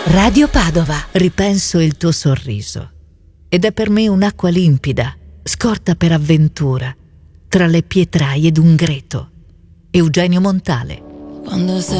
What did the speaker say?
Radio Padova. Ripenso il tuo sorriso ed è per me un'acqua limpida, scorta per avventura, tra le pietraie d'un greto. Eugenio Montale. Quando